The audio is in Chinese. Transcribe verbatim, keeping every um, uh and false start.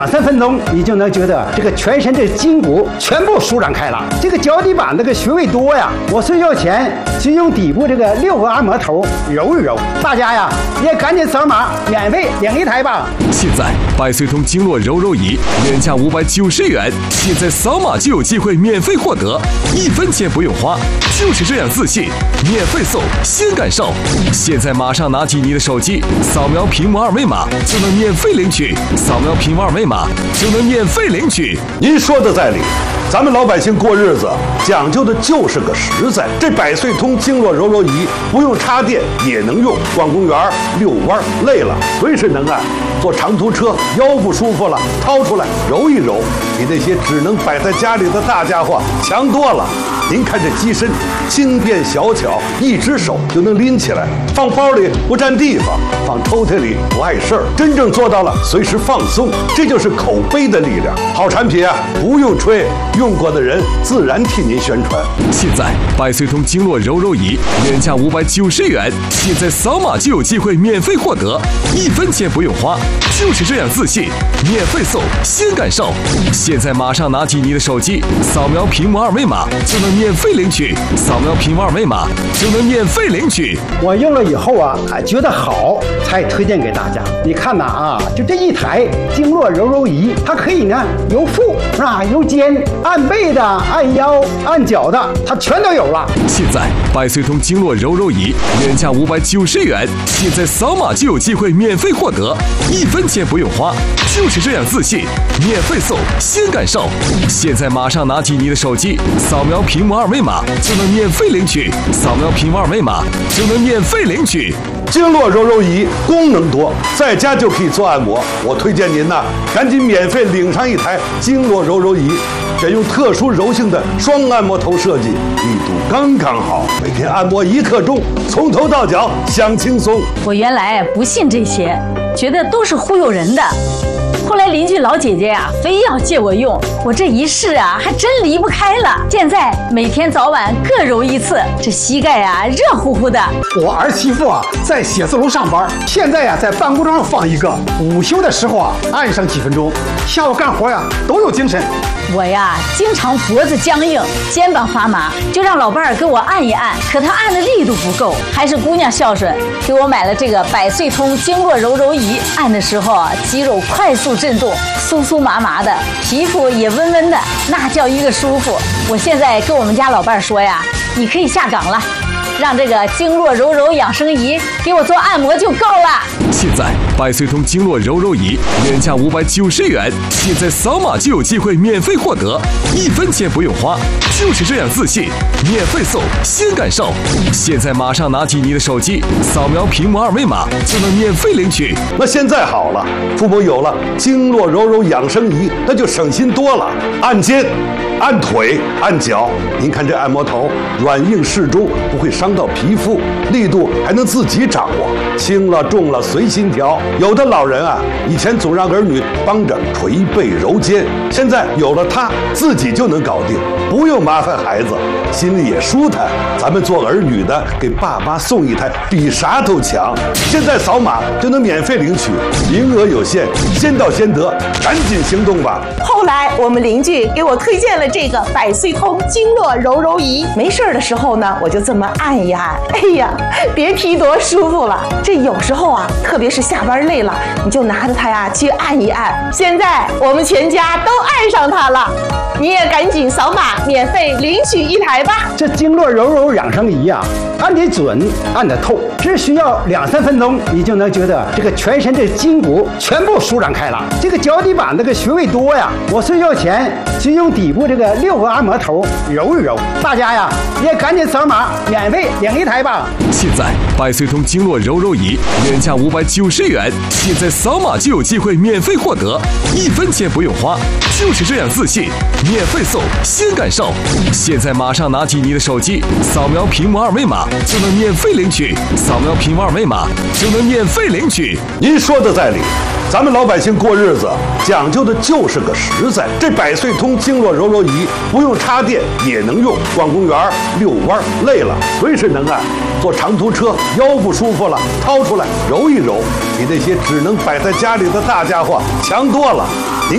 三分钟你就能觉得这个全身的筋骨全部舒展开了。这个脚底板这个穴位多呀，我睡觉前就用底部这个六个按摩头揉一揉。大家呀也赶紧扫码免费领一台吧。 现在百岁通经络揉揉仪原价五百九十元，现在扫码就有机会免费获得，一分钱不用花，就是这样自信，免费送，先感受。现在马上拿起你的手机，扫描屏幕二维码就能免费领取，扫描屏幕二维码就能免费领取。 您说的在理，咱们老百姓过日子讲究的就是个实在。这百岁通经络揉揉仪不用插电也能用，逛公园遛弯累了随时能按，坐长途车腰不舒服了掏出来揉一揉，比那些只能摆在家里的大家伙强多了。您看这机身轻便小巧，一只手就能拎起来，放包里不占地方，放抽屉里不碍事儿，真正做到了随时放松，这就是口碑的力量。好产品啊，不用吹，用过的人自然替您宣传。 现在百岁通经络揉揉仪原价五百九十元，现在扫码就有机会免费获得，一分钱不用花，就是这样自信，免费送，先感受。现在马上拿起你的手机，扫描屏幕二维码就能免费领取，扫描屏幕二维码就能免费领取。 我用了以后啊，觉得好，才推荐给大家。你看呐啊，就这一台经络揉揉仪，它可以呢由腹是吧，由肩按背的、按腰、按脚的，它全都有了。 现在百岁通经络揉揉仪原价五百九十元，现在扫码就有机会免费获得，一分钱不用花，就是这样自信，免费送，先感受。现在马上拿起你的手机，扫描屏幕二维码就能免费领取，扫描屏幕二维码就能免费领取。 经络揉揉仪功能多，在家就可以做按摩。我推荐您呐，赶紧免费领上一台经络揉揉仪，选用特殊柔性的双按摩头设计，力度刚刚好，每天按摩一刻钟，从头到脚享轻松。 我原来不信这些，觉得都是忽悠人的。后来邻居老姐姐呀、啊，非要借我用，我这一试啊，还真离不开了。现在每天早晚各揉一次，这膝盖啊热乎乎的。 我儿媳妇啊在写字楼上班，现在呀、啊、在办公桌上放一个，午休的时候啊按上几分钟，下午干活呀都有精神。 我呀经常脖子僵硬，肩膀发麻，就让老伴儿给我按一按，可他按的力度不够，还是姑娘孝顺，给我买了这个百岁通经络揉揉仪，按的时候啊肌肉快速震动，酥酥麻麻的，皮肤也温温的，那叫一个舒服。我现在跟我们家老伴儿说呀，你可以下岗了，让这个经络揉揉养生仪给我做按摩就够了。 现在百岁通经络揉揉仪原价五百九十元，现在扫码就有机会免费获得，一分钱不用花，就是这样自信，免费送，先感受。现在马上拿起你的手机，扫描屏幕二维码就能免费领取。 那现在好了，父母有了经络揉揉养生仪，那就省心多了。按肩、按腿、按脚，您看这按摩头软硬适中，不会伤到皮肤，力度还能自己掌握，轻了重了随心调。有的老人啊，以前总让儿女帮着捶背揉肩，现在有了它，自己就能搞定，不用麻烦孩子，心里也舒坦。咱们做儿女的，给爸妈送一台，比啥都强。现在扫码就能免费领取，名额有限，先到先得，赶紧行动吧。 后来我们邻居给我推荐了这个百岁通经络揉揉仪，没事儿的时候呢，我就这么按一按，哎呀，别提多舒服了。这有时候啊，特别是下班累了，你就拿着它呀去按一按。现在我们全家都爱上它了，你也赶紧扫码免费领取一台吧。 这经络揉揉养生仪啊，按得准，按得透，只需要两三分钟，你就能觉得这个全身的筋骨全部舒展开了。这个脚底板这个穴位多呀，我睡觉前就用底部这个六个按摩头揉一揉。大家呀也赶紧扫码免费领一台吧。 现在百岁通经络揉揉仪原价五百九十元，现在扫码就有机会免费获得，一分钱不用花，就是这样自信，免费送，先感受。现在马上拿起你的手机，扫描屏幕二维码就能免费领取，扫描屏幕二维码就能免费领取。 您说的在理，咱们老百姓过日子讲究的就是个实在。这百岁通经络揉揉仪不用插电也能用，逛公园遛弯累了随时能按，坐长途车腰不舒服了掏出来揉一揉，比那些只能摆在家里的大家伙强多了。您